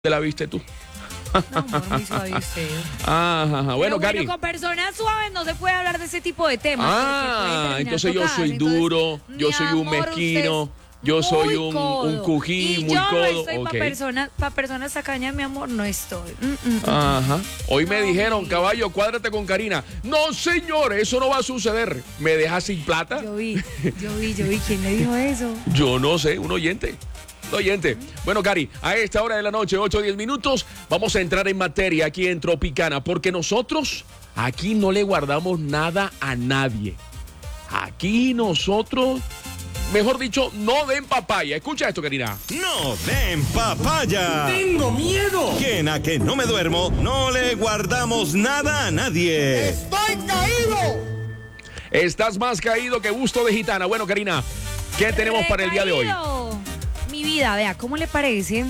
¿Te la viste tú? No, amor, muy suave usted. Ajá. Bueno, Cari. Con personas suaves no se puede hablar de ese tipo de temas. Entonces yo soy duro, yo soy un mezquino, yo soy un cují, muy codo. Yo no estoy para personas tacañas, mi amor, no estoy. Ajá. Hoy me dijeron, caballo, cuádrate con Karina. No, señor, eso no va a suceder. ¿Me dejas sin plata? Yo vi. ¿Quién le dijo eso? Yo no sé, un oyente. Bueno, Cari, a esta hora de la noche, 8:10 minutos, vamos a entrar en materia aquí en Tropicana, porque nosotros aquí no le guardamos nada a nadie. Aquí nosotros, mejor dicho, no den papaya. Escucha esto, Karina. ¡No den papaya! ¡Tengo miedo! ¿Quién a que no me duermo? No le guardamos nada a nadie. ¡Estoy caído! Estás más caído que busto de gitana. Bueno, Karina, ¿qué tenemos para el día de hoy? Mi vida, vea, ¿cómo le parece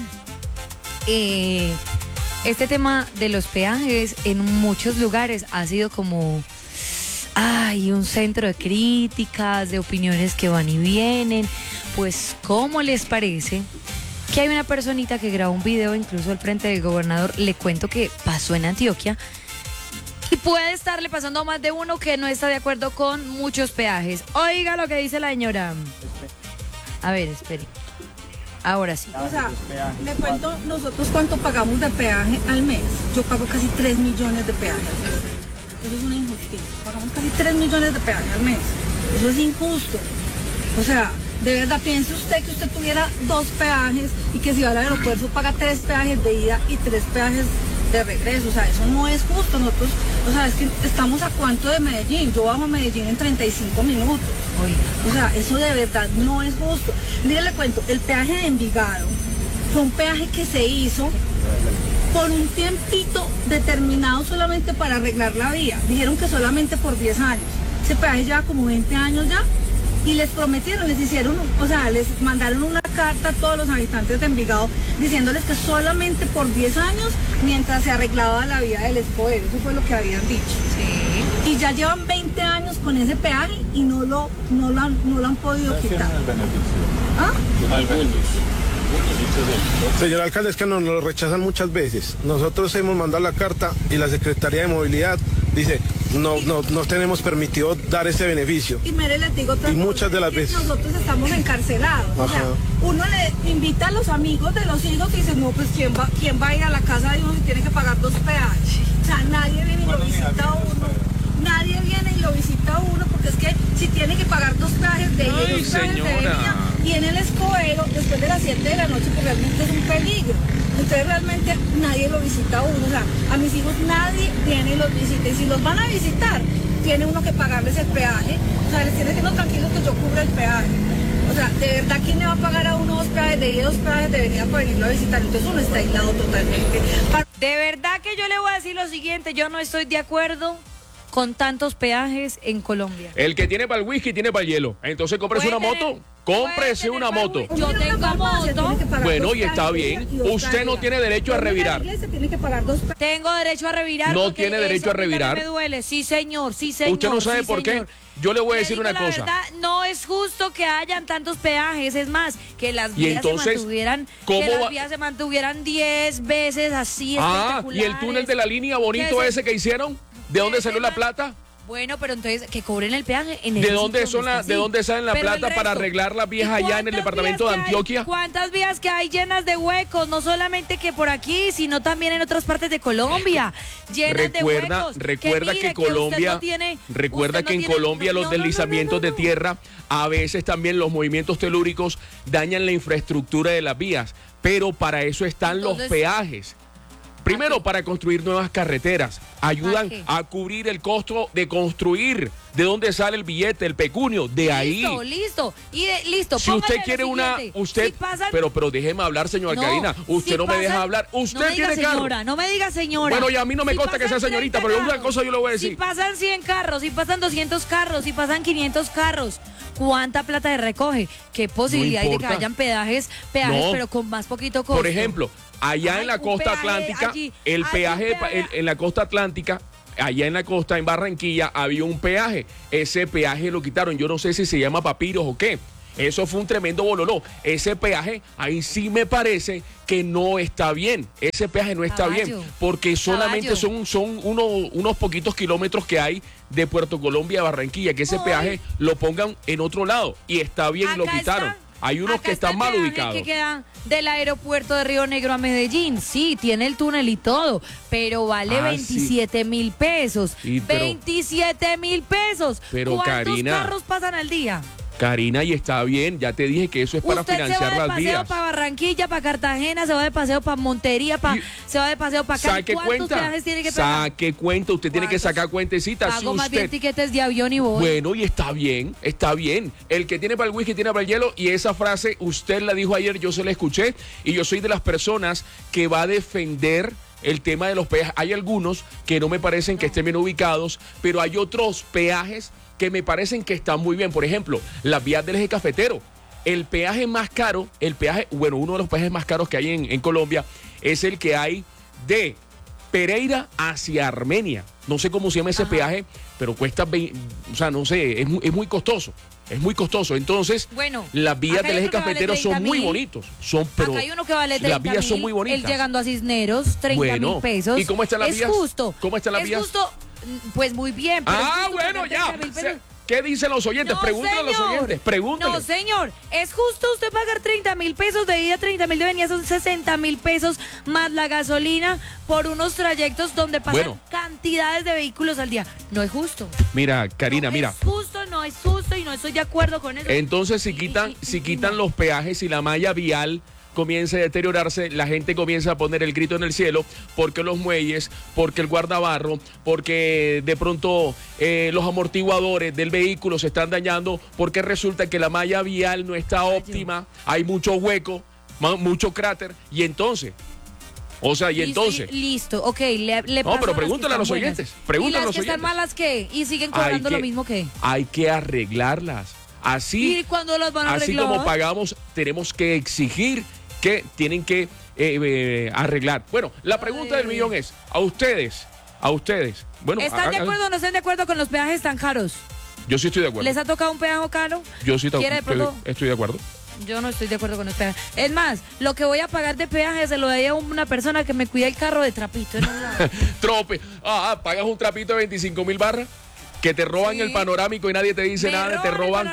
este tema de los peajes? En muchos lugares ha sido como un centro de críticas, de opiniones que van y vienen. Pues, ¿cómo les parece que hay una personita que grabó un video incluso al frente del gobernador? Le cuento que pasó en Antioquia y puede estarle pasando a más de uno que no está de acuerdo con muchos peajes. Oiga lo que dice la señora. A ver, espere. Ahora sí. O sea, le cuento nosotros cuánto pagamos de peaje al mes. Yo pago casi 3 millones de peaje al mes. Eso es una injusticia. Pagamos casi 3 millones de peaje al mes. Eso es injusto. O sea, de verdad, piense usted que usted tuviera 2 peajes y que si va al aeropuerto paga 3 peajes de ida y 3 peajes de regreso. O sea, eso no es justo. Nosotros, o sea, es que estamos a cuánto de Medellín. Yo bajo a Medellín en 35 minutos. O sea, eso de verdad no es justo. Mire, le cuento, el peaje de Envigado fue un peaje que se hizo por un tiempito determinado solamente para arreglar la vía. Dijeron que solamente por 10 años. Ese peaje lleva como 20 años ya. Y les prometieron, les hicieron, o sea, les mandaron una carta a todos los habitantes de Envigado diciéndoles que solamente por 10 años mientras se arreglaba la vía del Escobedo. Eso fue lo que habían dicho. Sí. Y ya llevan 20 años con ese peaje y no lo han podido quitar. El beneficio. ¿Ah? Señor alcalde, es que nos lo rechazan muchas veces. Nosotros hemos mandado la carta y la Secretaría de Movilidad dice, no tenemos permitido dar ese beneficio. Y mire, les digo otra y cosa, muchas de las veces nosotros estamos encarcelados. Ajá. O sea, uno le invita a los amigos de los hijos y dice, no, pues ¿quién va a ir a la casa de uno y tiene que pagar 2 peajes? O sea, nadie viene y lo visita a uno. Nadie viene y lo visita a uno porque es que si tiene que pagar 2 peajes de ida y 2 peajes de venida y en el Escobedo después de las 7 de la noche, pues realmente es un peligro. Entonces realmente nadie lo visita a uno. O sea, a mis hijos nadie viene y los visita. Y si los van a visitar, tiene uno que pagarles el peaje. O sea, les tiene que no tranquilos que yo cubra el peaje. O sea, de verdad, ¿quién le va a pagar a uno 2 peajes de ida y 2 peajes de venida para venirlo a visitar? Entonces uno está aislado totalmente. De verdad que yo le voy a decir lo siguiente, yo no estoy de acuerdo con tantos peajes en Colombia. El que tiene para el whisky tiene para el hielo. Entonces cómprese una moto. Cómprese una moto. Yo tengo moto. Bueno, y está bien. Usted no tiene derecho a revirar. Tengo derecho a revirar. No tiene derecho a revirar. Me duele. Sí, señor. Usted no sabe por qué. Yo le voy a decir una cosa. La verdad, no es justo que hayan tantos peajes. Es más, que las vías se mantuvieran 10 veces así espectaculares. ¿Y el túnel de la línea bonito ese que hicieron? ¿De dónde salió la plata? Bueno, pero entonces que cobren el peaje en el ¿De dónde salen la plata para arreglar las vías allá en el departamento de Antioquia? ¿Cuántas vías que hay llenas de huecos? No solamente que por aquí, sino también en otras partes de Colombia. Llenas de huecos. Recuerda que en Colombia los deslizamientos de tierra, a veces también los movimientos telúricos dañan la infraestructura de las vías. Pero para eso están los peajes. Primero, para construir nuevas carreteras, ayudan a cubrir el costo de construir. ¿De dónde sale el billete, el pecunio? De ahí. Listo. Si usted quiere pero déjeme hablar, señora Karina. Usted no me deja hablar. Usted tiene carro. No me diga señora. Bueno, y a mí no me consta que sea señorita, pero una cosa yo le voy a decir. Si pasan 100 carros, si pasan 200 carros, si pasan 500 carros, ¿cuánta plata se recoge? ¿Qué posibilidad hay de que hayan peajes, pero con más poquito costo? Por ejemplo, allá en la costa atlántica, el peaje en la costa atlántica, allá en la costa, en Barranquilla, había un peaje. Ese peaje lo quitaron. Yo no sé si se llama Papiros o qué. Eso fue un tremendo bololó. Ese peaje, ahí sí me parece que no está bien. Ese peaje no está bien, porque solamente son unos poquitos kilómetros que hay de Puerto Colombia a Barranquilla, que ese peaje lo pongan en otro lado. Y está bien, lo quitaron. Hay unos que están mal ubicados. Que queda del aeropuerto de Río Negro a Medellín. Sí, tiene el túnel y todo, pero vale 27.000 pesos. Sí, 27.000 pesos. Pero ¿cuántos carros pasan al día? Karina, y está bien, ya te dije que eso es para financiar las vías. Usted se va de paseo para Barranquilla, para Cartagena, se va de paseo para Montería, se va de paseo para Cali. ¿Cuántos viajes tiene que pagar? Saque cuenta, usted tiene que sacar cuentecitas. Pago más bien tiquetes de avión y voy. Bueno, y está bien, está bien. El que tiene para el whisky tiene para el hielo, y esa frase usted la dijo ayer, yo se la escuché, y yo soy de las personas que va a defender el tema de los peajes. Hay algunos que no me parecen que estén bien ubicados, pero hay otros peajes que me parecen que están muy bien. Por ejemplo, las vías del eje cafetero. El peaje más caro, uno de los peajes más caros que hay en Colombia es el que hay de Pereira hacia Armenia. No sé cómo se llama ese peaje, pero cuesta, no sé, es muy costoso. Es muy costoso. Entonces, las vías del eje cafetero son muy bonitos. Acá hay uno que vale 30.000. Las vías son muy bonitas. Él llegando a Cisneros, 30.000 pesos. ¿Y cómo están las vías? Es justo. ¿Cómo están las vías? Es justo. Pues muy bien. Pero ya. ¿Qué dicen los oyentes? Pregúntenle a los oyentes. Pregúntenle. No, señor. ¿Es justo usted pagar 30.000 pesos de ida, 30.000 de venida? Son 60.000 pesos más la gasolina por unos trayectos donde pasan cantidades de vehículos al día. No es justo. Mira, Karina, no es justo y no estoy de acuerdo con eso. Entonces, si quitan los peajes y la malla vial comienza a deteriorarse, la gente comienza a poner el grito en el cielo, porque los muelles, porque el guardabarro, porque de pronto los amortiguadores del vehículo se están dañando, porque resulta que la malla vial no está óptima, hay mucho hueco, mucho cráter, y entonces... Listo, ok, le no, pero pregúntale a los oyentes. ¿Y las que están malas qué? ¿Y siguen cobrando lo mismo que? Hay que arreglarlas. Así, ¿y cuándo las van a arreglar? Así como pagamos, tenemos que exigir que tienen que arreglar. Bueno, la pregunta del millón es, a ustedes, bueno, ¿están de acuerdo o no están de acuerdo con los peajes tan caros? Yo sí estoy de acuerdo. ¿Les ha tocado un peaje caro? Yo sí estoy de acuerdo. Yo no estoy de acuerdo con los peajes. Es más, lo que voy a pagar de peaje se lo doy a una persona que me cuida el carro de trapito. Pagas un trapito de 25.000 barras. Que te roban el panorámico y nadie te dice nada, te roban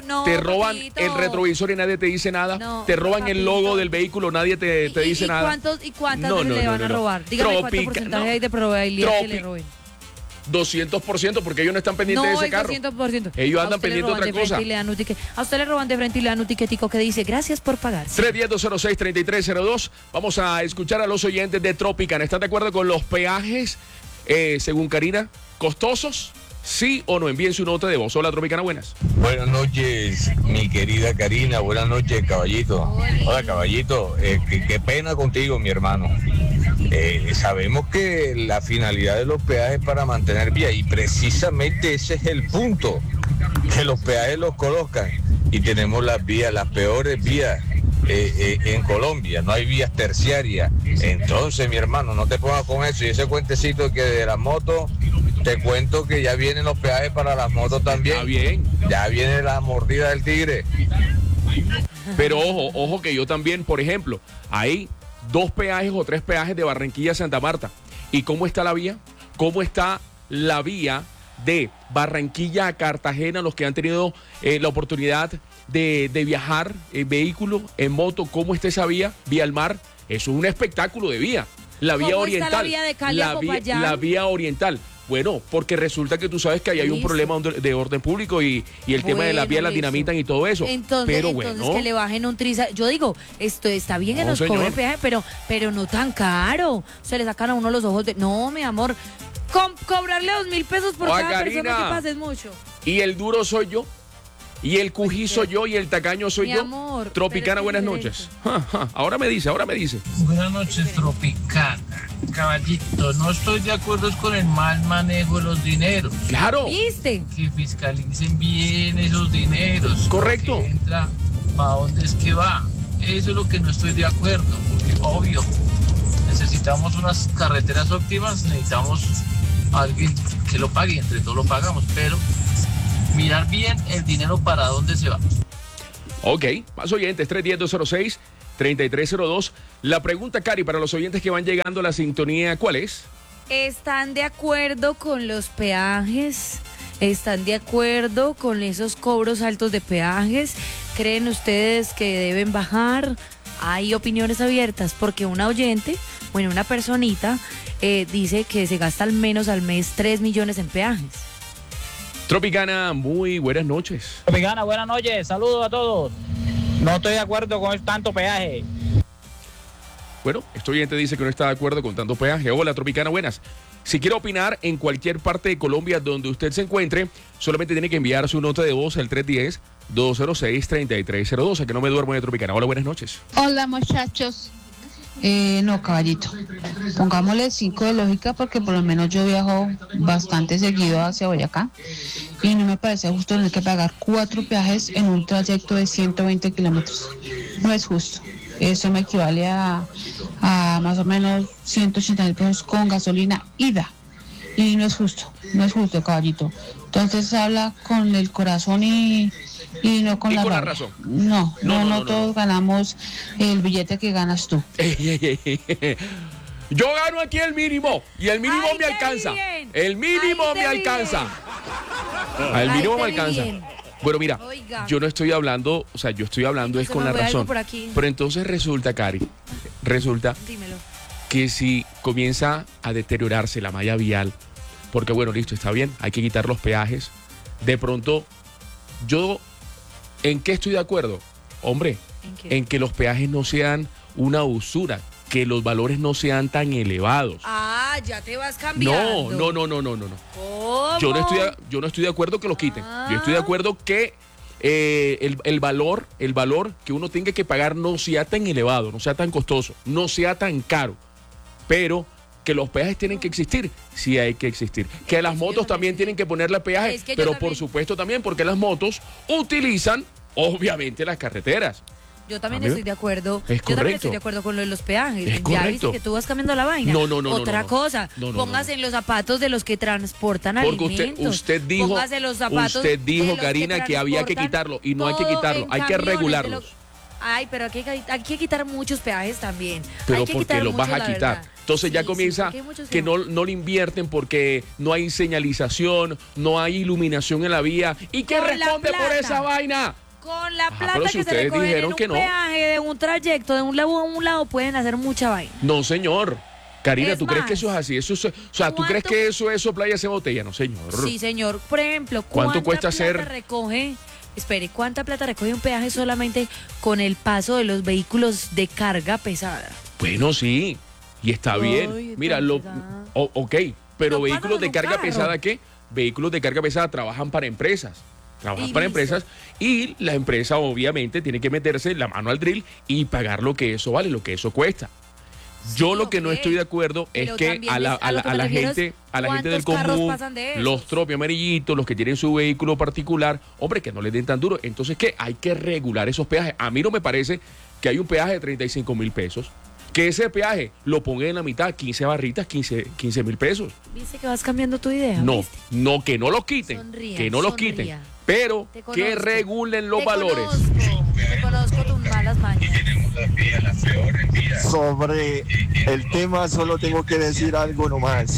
el retrovisor y nadie te dice nada, te roban el logo del vehículo, nadie te dice nada. ¿Y cuántas veces le van a robar? Dígame cuánto porcentaje hay de probabilidad que le roben. 200%, porque ellos no están pendientes de ese carro. 200%. Ellos andan pendientes de otra cosa. A usted le roban de frente y le dan un tiquetico que dice gracias por pagar. 310-206-3302. Vamos a escuchar a los oyentes de Tropican. ¿Están de acuerdo con los peajes, según Karina, costosos? ¿Sí o no? Envíen su nota de voz. Hola, Tropicana, buenas. Buenas noches, mi querida Karina. Buenas noches, Caballito. Hola, Caballito. Qué pena contigo, mi hermano. Sabemos que la finalidad de los peajes es para mantener vía, y precisamente ese es el punto, que los peajes los colocan y tenemos las vías, las peores vías en Colombia. No hay vías terciarias. Entonces, mi hermano, no te pongas con eso. Y ese cuentecito que de las motos, te cuento que ya vienen los peajes para las motos también. Ya viene la mordida del tigre. Pero ojo que yo también, por ejemplo, hay 2 peajes o 3 peajes de Barranquilla a Santa Marta. ¿Y cómo está la vía? ¿Cómo está la vía de Barranquilla a Cartagena? Los que han tenido la oportunidad de viajar en vehículo, en moto, ¿cómo está esa vía? Vía al mar. Eso es un espectáculo de vía. La vía oriental. ¿Cómo está la vía de Cali a Popayán? La vía oriental. Bueno, porque resulta que tú sabes que ahí hay un problema de orden público y el tema de las vías las dinamitan y todo eso. Entonces que le bajen un triza. Yo digo, esto está bien que nos cobren peaje, pero no tan caro. Se le sacan a uno los ojos de... No, mi amor, cobrarle 2.000 pesos por cada persona que pase es mucho. Y el duro soy yo. Y el cují soy yo y el tacaño soy yo. Amor, Tropicana, buenas noches. Ahora me dice. Buenas noches, Tropicana. Caballito, no estoy de acuerdo con el mal manejo de los dineros. Claro. ¿Viste? Que fiscalicen bien esos dineros. Correcto. Que entra, ¿para dónde es que va? Eso es lo que no estoy de acuerdo, porque obvio, necesitamos unas carreteras óptimas, necesitamos a alguien que lo pague, entre todos lo pagamos, pero mirar bien el dinero para dónde se va. Ok, más oyentes, 310-206-3302. La pregunta, Cari, para los oyentes que van llegando a la sintonía, ¿cuál es? ¿Están de acuerdo con los peajes? ¿Están de acuerdo con esos cobros altos de peajes? ¿Creen ustedes que deben bajar? Hay opiniones abiertas porque una oyente, bueno, una personita, dice que se gasta al menos al mes 3 millones en peajes. Tropicana, muy buenas noches. Tropicana, buenas noches, saludos a todos. No estoy de acuerdo con tanto peaje. Bueno, este oyente dice que no está de acuerdo con tanto peaje. Hola, Tropicana, buenas. Si quiere opinar en cualquier parte de Colombia donde usted se encuentre, solamente tiene que enviar su nota de voz al 310-206-3302. A que no me duermo de Tropicana. Hola, buenas noches. Hola, muchachos. No, caballito. Pongámosle 5 de lógica porque por lo menos yo viajo bastante seguido hacia Boyacá y no me parece justo tener que pagar 4 peajes en un trayecto de 120 kilómetros. No es justo. Eso me equivale a más o menos 180.000 pesos con gasolina ida. Y no es justo, caballito. Entonces habla con el corazón y no con la razón. No, todos ganamos el billete que ganas tú. Yo gano aquí el mínimo y el mínimo me alcanza. Bien. El mínimo me alcanza. El mínimo me alcanza. Bien. Bueno, mira, oiga, yo no estoy hablando, o sea, yo estoy hablando es con la razón. Pero entonces resulta, Cari, dímelo, que si comienza a deteriorarse la malla vial, porque bueno, listo, está bien, hay que quitar los peajes. De pronto, yo, ¿en qué estoy de acuerdo? Hombre, ¿en que los peajes no sean una usura, que los valores no sean tan elevados? Ah, ya te vas cambiando. No. ¿Cómo? Yo no estoy de acuerdo que los quiten. Yo estoy de acuerdo que el valor que uno tenga que pagar no sea tan elevado, no sea tan costoso, no sea tan caro. Pero que los peajes tienen que existir, sí hay que existir. Que las motos también tienen que ponerle peaje, pero por supuesto también porque las motos utilizan, obviamente, las carreteras. Yo también estoy de acuerdo. Es correcto. Yo también estoy de acuerdo con lo de los peajes. Es ya correcto. viste que tú vas cambiando la vaina. No. Otra cosa, póngase en los zapatos de los que transportan alimentos. Porque usted dijo, Karina, que había que quitarlo y no hay que quitarlo, hay que regularlos. Ay, pero hay que quitar muchos peajes también. Pero porque los vas a quitar. Entonces ya comienza que no le invierten porque no hay señalización, no hay iluminación en la vía. ¿Y qué responde por esa vaina? Con la plata que se recogen en un peaje de un trayecto de un lado a un lado pueden hacer mucha vaina. No, señor. Karina, ¿tú crees que eso es así? ¿Tú crees que eso es soplar y hacer botella? No, señor. Sí, señor. Por ejemplo, ¿cuánto cuesta hacer? ¿Cuánta plata recoge un peaje solamente con el paso de los vehículos de carga pesada? Bueno, sí. Y está bien. Mira, ok. Pero vehículos de carga pesada, ¿qué? Vehículos de carga pesada trabajan para empresas. Y la empresa obviamente tiene que meterse la mano al drill y pagar lo que eso vale, lo que eso cuesta. Yo lo que no estoy de acuerdo es que a la gente del común, los tropi amarillitos, los que tienen su vehículo particular, hombre, que no les den tan duro. Entonces, ¿qué? Hay que regular esos peajes. A mí no me parece que hay un peaje de 35.000 pesos. Que ese peaje lo ponga en la mitad, 15 barritas, 15.000 pesos. ¿Viste que vas cambiando tu idea? No, que no los quiten. Los quiten. Pero que regulen los valores. Te conozco tus malas mañas. Sobre el tema solo tengo que decir algo nomás.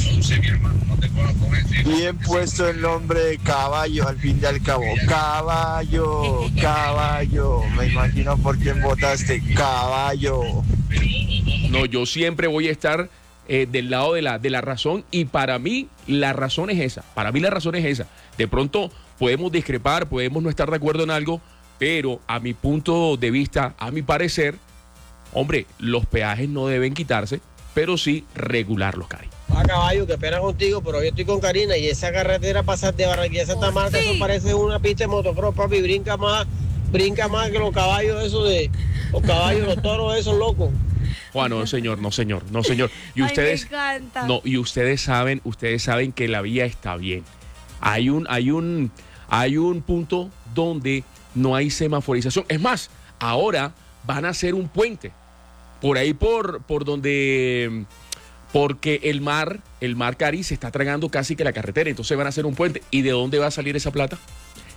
Bien puesto el nombre de caballo al fin y al cabo. Caballo. Me imagino por quién votaste. Caballo. No, yo siempre voy a estar del lado de la razón y para mí la razón es esa. De pronto podemos discrepar, podemos no estar de acuerdo en algo, pero a mi punto de vista, a mi parecer, hombre, los peajes no deben quitarse, pero sí regularlos, Cari. Caballo, qué pena contigo, pero yo estoy con Karina y esa carretera pasar de Barranquilla a Santa Marta, eso parece una pista de motocross, papi, brinca más que los caballos esos los toros esos locos. Juan, no, señor. Y ustedes, me encanta. No, y ustedes saben que la vía está bien. Hay un punto donde no hay semaforización. Es más, ahora van a hacer un puente por ahí por donde, porque el mar Cari se está tragando casi que la carretera. Entonces van a hacer un puente. ¿Y de dónde va a salir esa plata?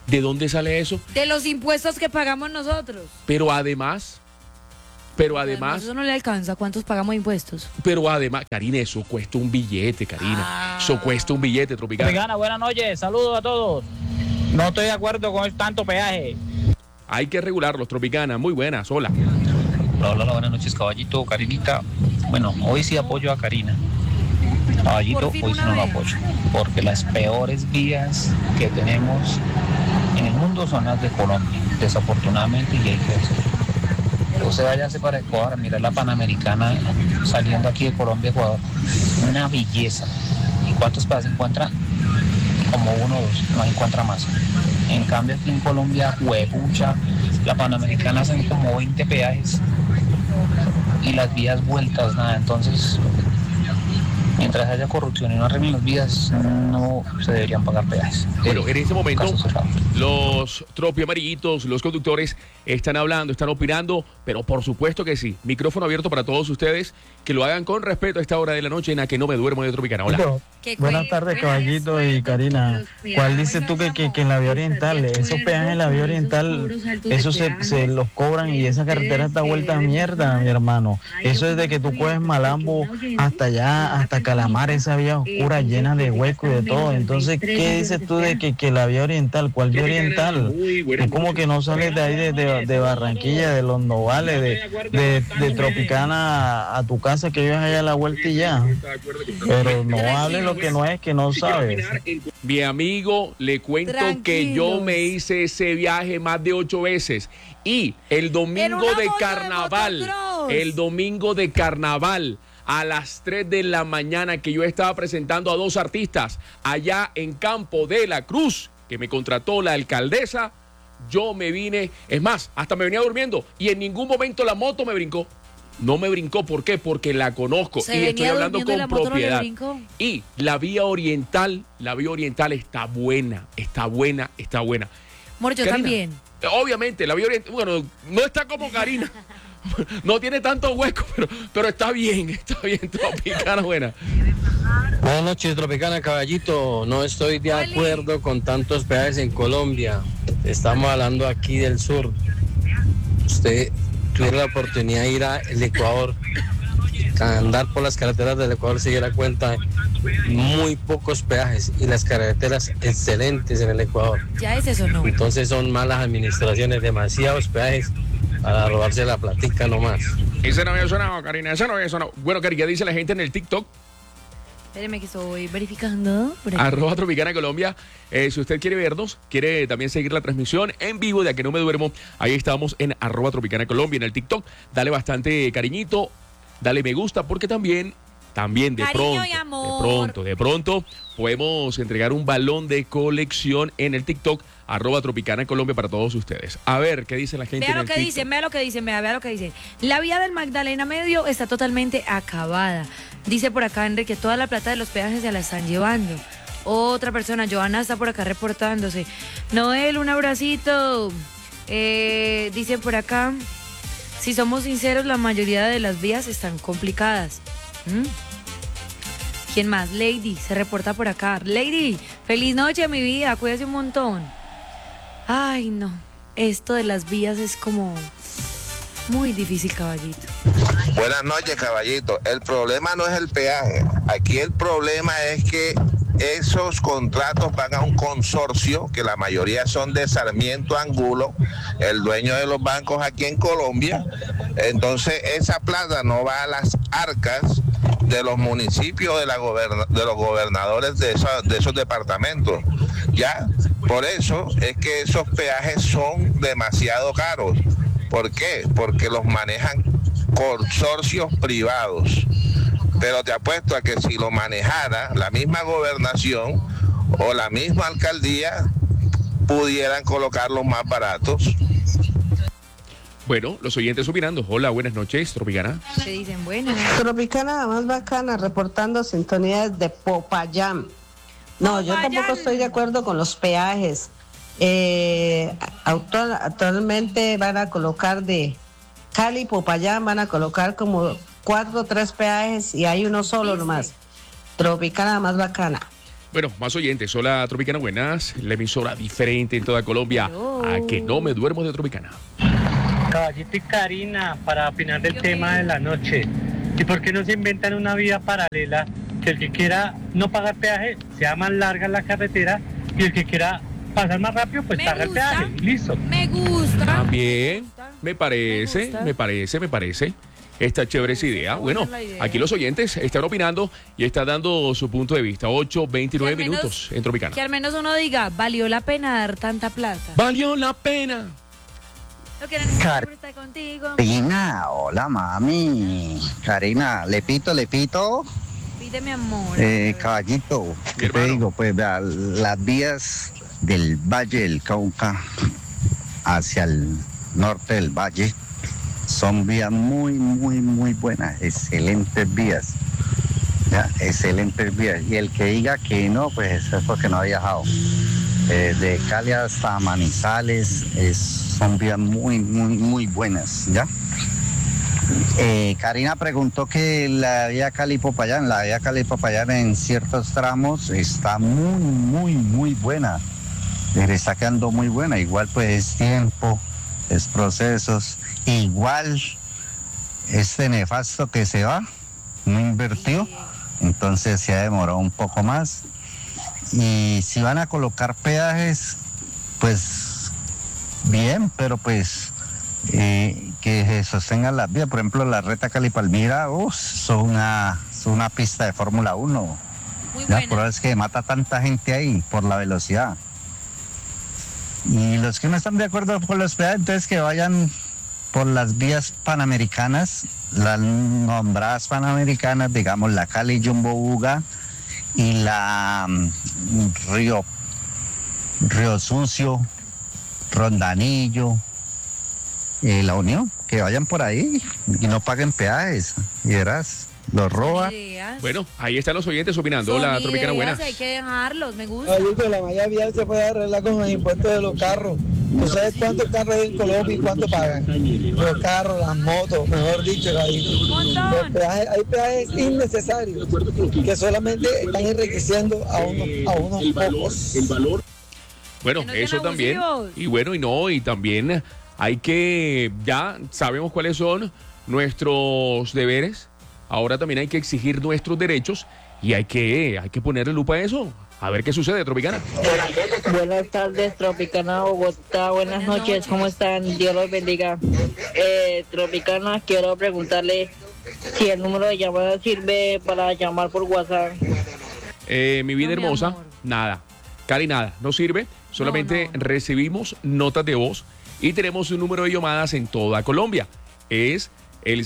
¿De dónde sale eso? De los impuestos que pagamos nosotros. Pero además, eso no le alcanza. ¿Cuántos pagamos de impuestos? Pero además, Karina, eso cuesta un billete, Karina. Eso cuesta un billete, Tropicana. Tropicana, buenas noches, saludos a todos. No estoy de acuerdo con tanto peaje. Hay que regularlos, Tropicana. Muy buenas, hola. Hola, buenas noches, Caballito, Karinita. Bueno, hoy sí apoyo a Karina. Caballito, hoy sí no lo apoyo. Porque las peores vías que tenemos en el mundo son las de Colombia, desafortunadamente, y hay que hacerlo. Usted váyase para Ecuador a mirar la Panamericana saliendo aquí de Colombia a Ecuador. Una belleza. ¿Y cuántos peajes encuentra? Como 1 o 2, no encuentra más. En cambio aquí en Colombia, huepucha, la Panamericana hacen como 20 peajes y las vías vueltas, nada. Entonces, mientras haya corrupción y no arreglen las vías, no se deberían pagar peajes. Bueno, en este momento, los tropiamarillitos, los conductores están hablando, están opinando, pero por supuesto que sí. Micrófono abierto para todos ustedes, que lo hagan con respeto a esta hora de la noche en la que no me duermo de Tropicana. Hola. Buenas tardes, Caballito y Karina. ¿Cuál dices tú que en la vía oriental, esos peajes en la vía oriental, eso se los cobran y esa carretera está vuelta a mierda, mi hermano? Eso es de que tú coges Malambo hasta allá, hasta Calamar, esa vía oscura llena de huecos y de todo. Entonces, ¿qué dices tú de que la vía oriental? ¿Cuál vía oriental? Es como que no sales de ahí de Barranquilla, de Los Novales, de Tropicana a tu casa, que vives allá a la vuelta y ya. Pero no hables lo que no es, que no sabes. Mi amigo, le cuento que yo me hice ese viaje más de 8 veces. Y el domingo de carnaval, a las 3 de la mañana, que yo estaba presentando a 2 artistas allá en Campo de la Cruz, que me contrató la alcaldesa, yo me vine, es más, hasta me venía durmiendo y en ningún momento la moto me brincó. No me brincó, ¿por qué? Porque la conozco y estoy hablando con propiedad. Y la vía oriental está buena. Amor, yo Karina, también. Obviamente, la vía oriental, bueno, no está como Karina. No tiene tanto hueco, pero está bien, Tropicana, buena. Buenas noches, Tropicana, Caballito. No estoy de acuerdo con tantos peajes en Colombia. Estamos hablando aquí del sur. Usted tuviera la oportunidad de ir al Ecuador, andar por las carreteras del Ecuador, se diera cuenta, muy pocos peajes y las carreteras excelentes en el Ecuador. ¿Ya es eso no? Entonces son malas administraciones, demasiados peajes para robarse la platica nomás. Ese no había sonado, Karina, ese no había sonado. Bueno, Karina, dice la gente en el TikTok. Espéreme que estoy verificando. @Tropicana Colombia. Si usted quiere vernos, quiere también seguir la transmisión en vivo de A Que No Me Duermo, ahí estamos en @Tropicana Colombia en el TikTok. Dale bastante cariñito, dale me gusta, porque también de pronto podemos entregar un balón de colección en el TikTok @Tropicana Colombia para todos ustedes. A ver, ¿qué dice la gente en el TikTok? Vea lo que dicen. La vía del Magdalena Medio está totalmente acabada. Dice por acá, Enrique, toda la plata de los peajes se la están llevando. Otra persona, Joana, está por acá reportándose. Noel, un abracito. Dice por acá, si somos sinceros, la mayoría de las vías están complicadas. ¿Quién más? Lady, se reporta por acá. Lady, feliz noche, mi vida, cuídese un montón. Ay, no, esto de las vías es como muy difícil, Caballito. Buenas noches, Caballito. El problema no es el peaje. Aquí el problema es que esos contratos van a un consorcio, que la mayoría son de Sarmiento Angulo, el dueño de los bancos aquí en Colombia. Entonces esa plata no va a las arcas de los municipios, de los gobernadores de esos departamentos. Ya, por eso es que esos peajes son demasiado caros. ¿Por qué? Porque los manejan consorcios privados. Pero te apuesto a que si lo manejara la misma gobernación o la misma alcaldía, pudieran colocarlos más baratos. Bueno, los oyentes opinando. Hola, buenas noches, Tropicana. Se dicen buenas. Tropicana, más bacana, reportando sintonías de Popayán. No, yo tampoco estoy de acuerdo con los peajes. Actualmente van a colocar de Cali, Popayán, van a colocar como 4 o 3 peajes y hay uno solo nomás. Tropicana, más bacana. Bueno, más oyentes. Hola, Tropicana, buenas. La emisora diferente en toda Colombia. A que no me duermo de Tropicana. Caballito y Karina, para opinar del tema de la noche. ¿Y por qué no se inventan una vía paralela que el que quiera no pagar peaje sea más larga la carretera y el que quiera pasar más rápido pues paga el peaje? Listo. Me gusta. También me parece. Está chévere esa idea. Bueno, aquí los oyentes están opinando y están dando su punto de vista. 8:29 minutos en Tropicana. Que al menos uno diga, valió la pena dar tanta plata. Valió la pena. Lo que necesito estar contigo. Karina, hola mami. Karina, Lepito. Pide mi amor. Caballito, ¿qué te digo? Pues vea, las vías del Valle del Cauca hacia el norte del valle son vías muy buenas, excelentes vías. Ya, excelentes vías. Y el que diga que no, pues eso es porque no ha viajado. De Cali hasta Manizales son vías muy buenas, ¿ya? Karina preguntó que la vía Cali-Popayán en ciertos tramos está muy buena. Está quedando muy buena. Igual pues es tiempo, es procesos. Igual este nefasto que se va, no invirtió, entonces se ha demorado un poco más. Y si van a colocar peajes, pues bien, pero pues que se sostengan las vías. Por ejemplo, la Reta Cali-Palmira, son una pista de Fórmula 1. La prueba es que mata tanta gente ahí por la velocidad. Y los que no están de acuerdo con los peajes, entonces que vayan por las vías panamericanas, las nombradas panamericanas, digamos la Cali Jumbo Buga y la Río Sucio, Rondanillo, La Unión, que vayan por ahí y no paguen peajes, y verás, los roba. Bueno, ahí están los oyentes opinando. Hola, Tropicana, buenas. Hay que dejarlos, me gusta. La malla vial se puede arreglar con los impuestos de los carros. ¿Tú sabes cuántos carros hay en Colombia y cuánto pagan? Los carros, las motos, mejor dicho, hay peajes innecesarios que solamente están enriqueciendo a unos pocos. Bueno, eso también. Y también hay que, ya sabemos cuáles son nuestros deberes. Ahora también hay que exigir nuestros derechos y hay que ponerle lupa a eso. A ver qué sucede, Tropicana. Buenas tardes, Tropicana Bogotá. Buenas noches, ¿cómo están? Dios los bendiga. Tropicana, quiero preguntarle si el número de llamada sirve para llamar por WhatsApp. Mi vida hermosa, nada. Cari, nada, no sirve. Solamente recibimos notas de voz y tenemos un número de llamadas en toda Colombia. Es el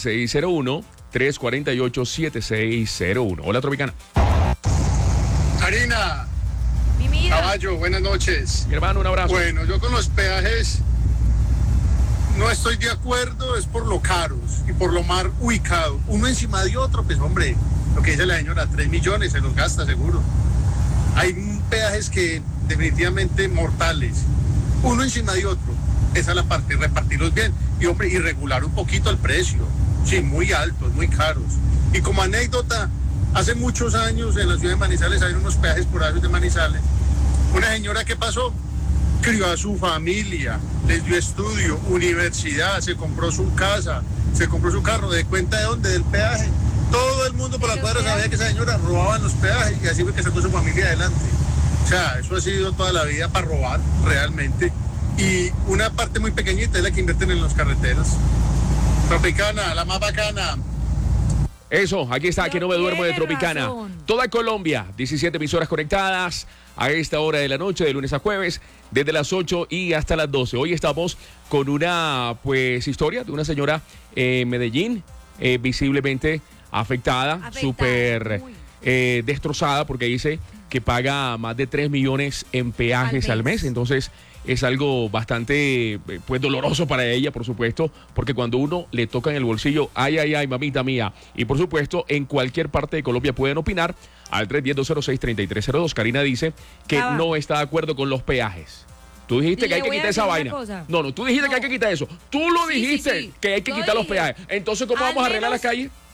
601-348-7601. Hola, Tropicana. Karina, Caballo, buenas noches. Mi hermano, un abrazo. Bueno, yo con los peajes no estoy de acuerdo, es por lo caros y por lo mal ubicado. Uno encima de otro, pues hombre, lo que dice la señora, 3 millones se los gasta seguro. Hay peajes que definitivamente mortales, uno encima de otro. Esa es la parte, repartirlos bien y hombre, y regular un poquito el precio. Sí, muy altos, muy caros. Y como anécdota, hace muchos años en la ciudad de Manizales hay unos peajes por ahí de Manizales. Una señora que pasó, crió a su familia, les dio estudio, universidad, se compró su casa, se compró su carro, ¿de cuenta de dónde? Del peaje. Todo el mundo por la cuadra sabía que esa señora robaba en los peajes y así fue que sacó su familia adelante. O sea, eso ha sido toda la vida para robar realmente. Y una parte muy pequeñita es la que invierten en las carreteras. Tropicana, la más bacana. Eso, aquí está, que no me duermo de Tropicana. Toda Colombia, 17 emisoras conectadas a esta hora de la noche, de lunes a jueves, desde las 8 y hasta las 12. Hoy estamos con una, pues, historia de una señora en Medellín, visiblemente afectada, súper destrozada, porque dice que paga más de 3 millones en peajes al mes. Entonces, es algo bastante, pues, doloroso para ella, por supuesto, porque cuando uno le toca en el bolsillo, ay, mamita mía. Y por supuesto, en cualquier parte de Colombia pueden opinar al 310-206-3302. Karina dice que no está de acuerdo con los peajes. Tú dijiste que hay que quitar esa vaina. No, tú dijiste que hay que quitar eso. Tú lo dijiste, que hay que quitar los peajes. Entonces, ¿cómo vamos a arreglar las calles?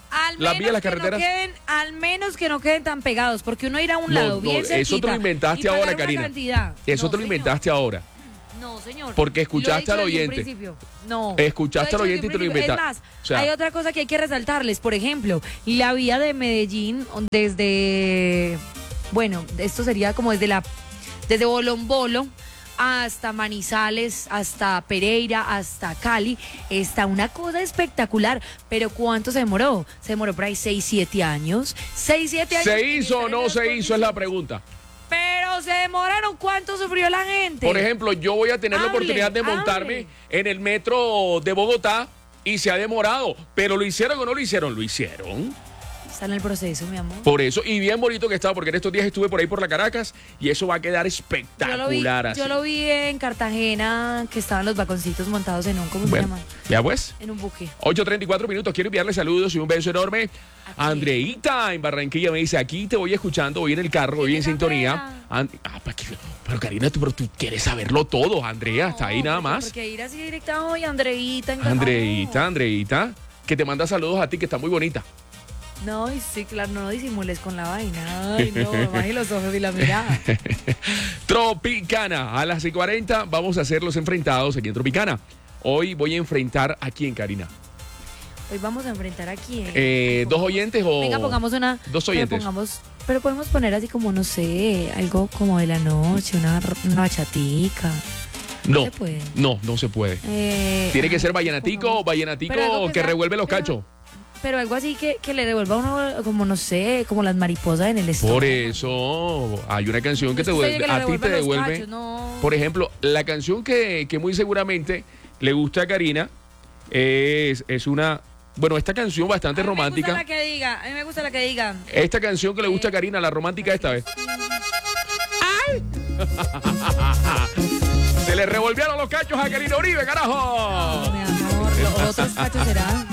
las vías, las carreteras. Al menos que no queden tan pegados, porque uno irá a un lado bien cerquita. Eso te lo inventaste ahora, Karina. Eso te lo inventaste ahora. No, señor. Porque escuchaste al oyente. No. Escuchaste al oyente y te lo inventaste. Es más, hay otra cosa que hay que resaltarles. Por ejemplo, la vía de Medellín desde, bueno, esto sería como desde Bolombolo hasta Manizales, hasta Pereira, hasta Cali, está una cosa espectacular. Pero ¿cuánto se demoró? Se demoró por ahí 6, 7 años. 6, 7 años. ¿Se hizo o no se hizo? Es la pregunta. Pero se demoraron. ¿Cuánto sufrió la gente? Por ejemplo, yo voy a tener la oportunidad de montarme en el metro de Bogotá y se ha demorado. Pero ¿lo hicieron o no lo hicieron? Lo hicieron. Está en el proceso, mi amor. Por eso, y bien bonito que estaba, porque en estos días estuve por ahí por la Caracas y eso va a quedar espectacular. Yo lo vi en Cartagena, que estaban los vagoncitos montados en un, ¿cómo se llama? Ya pues. En un buque. 8:34 minutos. Quiero enviarle saludos y un beso enorme a Andreita en Barranquilla. Me dice, aquí te voy escuchando, voy en el carro, voy en sintonía. Pero Karina, pero tú quieres saberlo todo, Andrea, está ahí nada más. Porque ir así directa hoy, Andreita. Andreita, que te manda saludos a ti, que está muy bonita. No, sí, claro, no disimules con la vaina. Ay, no, baje los ojos y la mirada. Tropicana, a las 40 vamos a hacer los enfrentados aquí en Tropicana. Hoy voy a enfrentar a quién, Karina. Hoy vamos a enfrentar a quién. ¿Dos oyentes o...? Venga, pongamos una... Dos oyentes. Pero podemos poner así como, no sé, algo como de la noche, una bachatica. No se puede. No se puede. Tiene que ser vallenatico que revuelve los cachos. Pero algo así que le devuelva a uno, como no sé, como las mariposas en el estómago. Por eso hay una canción que te devuelve, a ti te devuelve. Cachos, no. Por ejemplo, la canción que muy seguramente le gusta a Karina es una... Bueno, esta canción bastante romántica. A mí me gusta la que diga. Esta canción que le gusta a Karina, la romántica esta vez. ¡Ay! Se le revolvieron los cachos a Karina Uribe, carajo. No, mi amor, los otros cachos serán.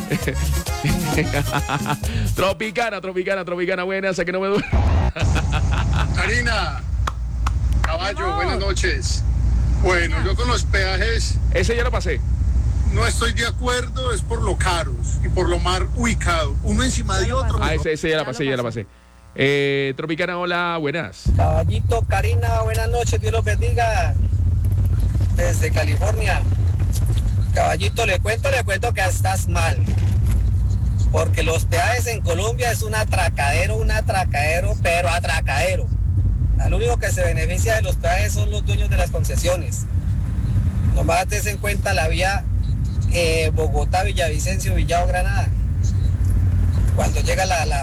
Tropicana, buenas, a que no me duele. Karina, caballo, buenas noches. Bueno, yo con los peajes... Ese ya lo pasé. No estoy de acuerdo, es por lo caros y por lo mal ubicado. Uno encima de otro. Ese ya la pasé. Tropicana, hola, buenas. Caballito, Karina, buenas noches, Dios los bendiga. Desde California. Caballito, le cuento que estás mal. Porque los peajes en Colombia es un atracadero, pero atracadero. Al único que se beneficia de los peajes son los dueños de las concesiones. Nomás des en cuenta la vía Bogotá, Villavicencio, Villado, Granada. Cuando llega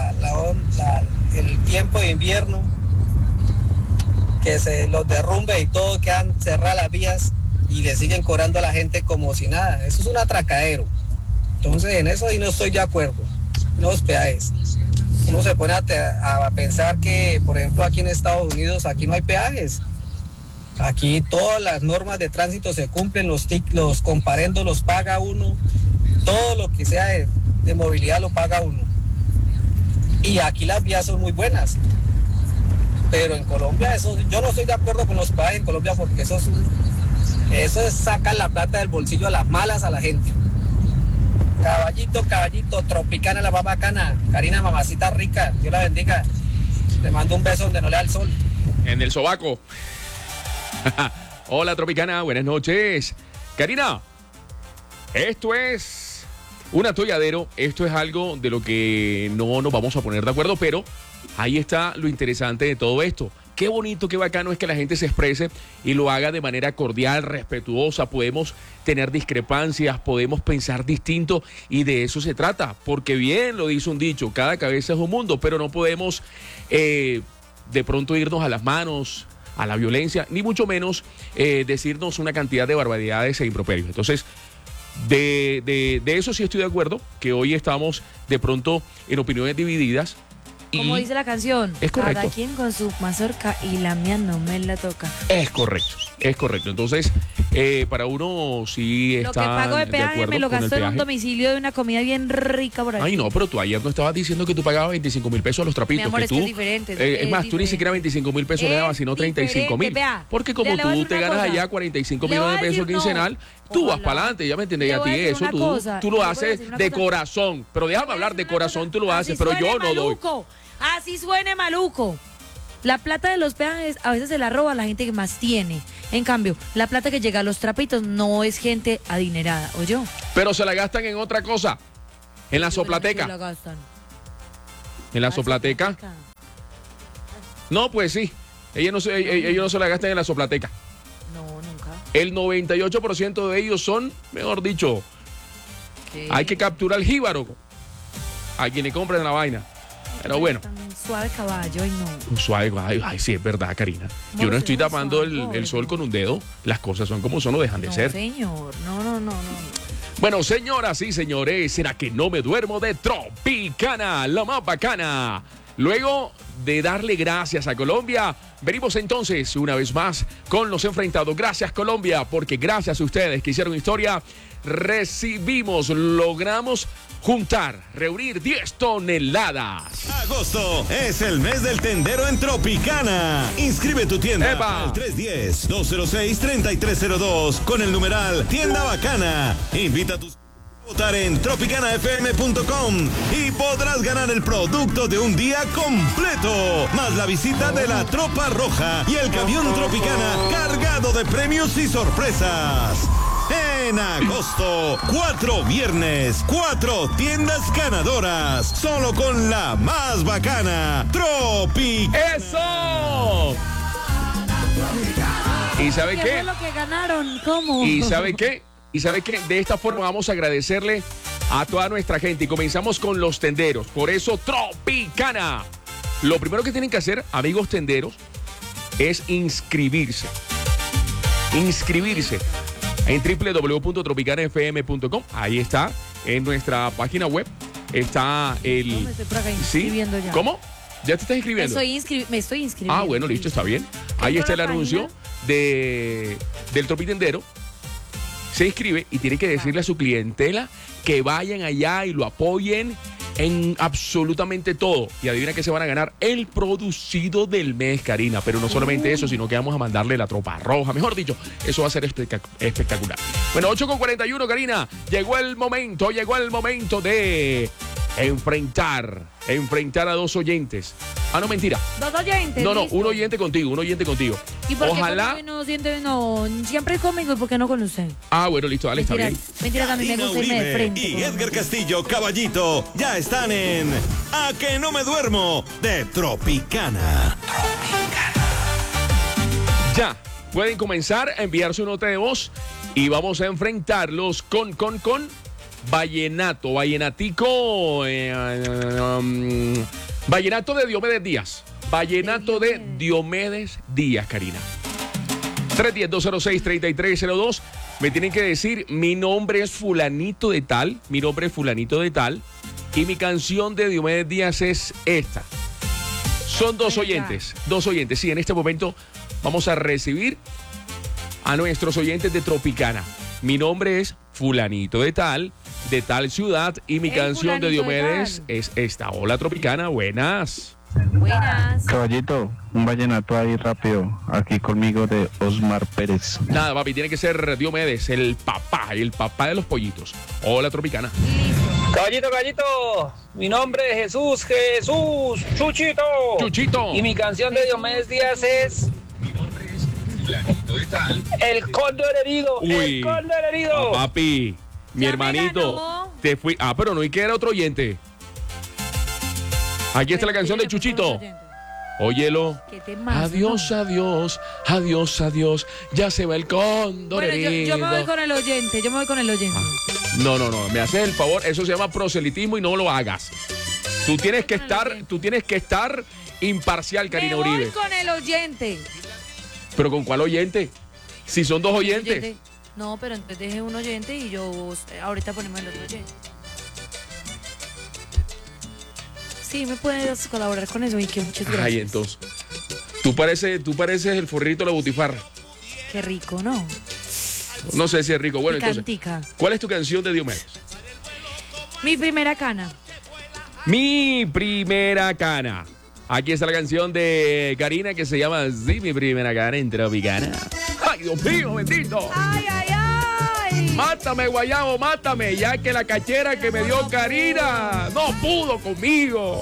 el tiempo de invierno, que se los derrumbe y todo, quedan cerradas las vías y le siguen cobrando a la gente como si nada. Eso es un atracadero. Entonces en eso ahí no estoy de acuerdo. Los peajes. Uno se pone a pensar que, por ejemplo, aquí en Estados Unidos, aquí no hay peajes. Aquí todas las normas de tránsito se cumplen, los comparendos los paga uno, todo lo que sea de movilidad lo paga uno. Y aquí las vías son muy buenas. Pero en Colombia, yo no estoy de acuerdo con los peajes en Colombia porque eso es sacar la plata del bolsillo a las malas a la gente. Caballito, Tropicana, la más bacana. Karina, mamacita rica, Dios la bendiga. Le mando un beso donde no le da el sol. En el sobaco. Hola, Tropicana, buenas noches. Karina, esto es un atolladero, esto es algo de lo que no nos vamos a poner de acuerdo, pero ahí está lo interesante de todo esto. Qué bonito, qué bacano es que la gente se exprese y lo haga de manera cordial, respetuosa. Podemos tener discrepancias, podemos pensar distinto y de eso se trata. Porque bien lo dice un dicho, cada cabeza es un mundo, pero no podemos de pronto irnos a las manos, a la violencia, ni mucho menos decirnos una cantidad de barbaridades e improperios. Entonces, de eso sí estoy de acuerdo, que hoy estamos de pronto en opiniones divididas. Como dice la canción, es correcto. Cada quien con su mazorca y la mía no me la toca. Es correcto. Entonces, para uno sí Lo está que pago de peaje acuerdo me lo con el gasto en un peaje. domicilio de una comida bien rica por aquí. Ay, no, pero tú ayer no estabas diciendo que tú pagabas 25.000 pesos a los trapitos. Mi amor, que es tú, que es diferente, es más, tú ni siquiera 25.000 pesos le dabas, sino 35.000. vea, Porque como le voy a tú decir te una ganas cosa. allá 45 Le voy a millones de pesos decir, no, quincenal, tú vas para adelante, ya me entiendes, y Le a voy ti a decir eso una cosa, tú le lo voy a haces decir una de cosa. corazón. Pero déjame hablar, de corazón tú lo haces, pero yo no doy. Maluco, así suene maluco. La plata de los peajes a veces se la roba la gente que más tiene. En cambio, la plata que llega a los trapitos no es gente adinerada, ¿o yo? Pero se la gastan en otra cosa, en la soplateca. La gastan. En la soplateca. No, pues sí. Ellos no se la gastan en la soplateca. No, nunca. El 98% de ellos son, mejor dicho, hay que capturar el jíbaro a quienes compran la vaina. Pero bueno. Suave caballo, ay no. Suave, ay, sí, es verdad, Karina. Yo no estoy tapando el sol con un dedo. Las cosas son como son, no dejan de ser. Señor, no. Bueno, señoras y señores, ¿será que no me duermo de Tropicana, la más bacana? Luego de darle gracias a Colombia, venimos entonces una vez más con los enfrentados. Gracias, Colombia, porque gracias a ustedes que hicieron historia, logramos reunir 10 toneladas. Agosto es el mes del tendero en Tropicana. Inscribe tu tienda al 310-206-3302 con el numeral Tienda Bacana. Invita a tus a votar en tropicanafm.com y podrás ganar el producto de un día completo, más la visita de la Tropa Roja y el camión Tropicana cargado de premios y sorpresas. En agosto, 4 viernes, 4 tiendas ganadoras, solo con la más bacana, Tropicana. ¡Eso! ¿Y sabe qué? ¿Qué fue lo que ganaron? ¿Cómo? ¿Y sabe qué? De esta forma vamos a agradecerle a toda nuestra gente y comenzamos con los tenderos. Por eso, Tropicana. Lo primero que tienen que hacer, amigos tenderos, es inscribirse. En www.tropicanafm.com. Ahí está, en nuestra página web está el... No, me estoy por acá inscribiendo ya. ¿Cómo? ¿Ya te estás inscribiendo? Me estoy inscribiendo. Ah, bueno, listo, está bien. Ahí está el anuncio del Tropitendero. Se inscribe y tiene que decirle a su clientela que vayan allá y lo apoyen en absolutamente todo. Y adivina que se van a ganar el producido del mes, Karina. Pero no solamente eso, sino que vamos a mandarle la Tropa Roja. Mejor dicho, eso va a ser espectacular. Bueno, 8:41, Karina. Llegó el momento de enfrentar a 2 oyentes. Ah, no, mentira. 2 oyentes. No, listo. un oyente contigo. ¿Y por Ojalá. qué no, siempre es conmigo y por qué no con usted? Ah, bueno, listo, dale, está bien. Mentira, también me gusta irme de frente. Y Edgar Castillo, Caballito, ya están en A que no me duermo de Tropicana. Ya, pueden comenzar a enviar su nota de voz y vamos a enfrentarlos con vallenato, vallenato de Diomedes Díaz. Vallenato de Diomedes Díaz, Karina. 310-206-3302. Me tienen que decir, mi nombre es fulanito de tal, y mi canción de Diomedes Díaz es esta. Son 2 oyentes. Sí, en este momento vamos a recibir a nuestros oyentes de Tropicana. Mi nombre es fulanito de tal ciudad, y mi canción de Diomedes es esta. Hola, Tropicana, buenas. Caballito, un vallenato ahí rápido, aquí conmigo de Osmar Pérez. Nada, papi, tiene que ser Diomedes, el papá de los pollitos. Hola, Tropicana. Caballito, mi nombre es Jesús, Chuchito. Y mi canción de Diomedes Díaz es... El cóndor herido. Uy. El cóndor herido. Papi, mi hermanito, te fui. Ah, pero no hay que era otro oyente. Aquí está la canción de Chuchito. Óyelo. Adiós, adiós, adiós, adiós. Ya se va el cóndor herido. Yo me voy con el oyente. No. Me haces el favor. Eso se llama proselitismo y no lo hagas. Tú tienes que estar imparcial, Karina Uribe. Me voy con el oyente. ¿Pero con cuál oyente? Si son 2 oyentes. No, pero entonces deje un oyente y yo ahorita ponemos el otro oyente. Sí, me puedes colaborar con eso y que muchas gracias. Ay, entonces. Tú pareces el forrito de la butifarra. Qué rico, ¿no? No sé si es rico. Bueno, Picantica. entonces, ¿cuál es tu canción de Diomedes? Mi primera cana. Mi primera cana. Aquí está la canción de Karina que se llama así, Mi primera cana en Tropicana. ¡Ay, Dios mío, bendito! ¡Ay, ay, ay! Mátame, guayabo, mátame, ya que la cachera que me dio Karina no pudo conmigo.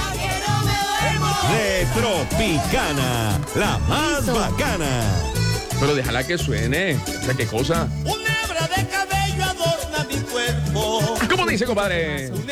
Retropicana, la más bacana. Pero déjala que suene. O sea, ¿qué cosa? Una hebra de cabello adorna mi cuerpo. ¿Cómo dice, compadre? Una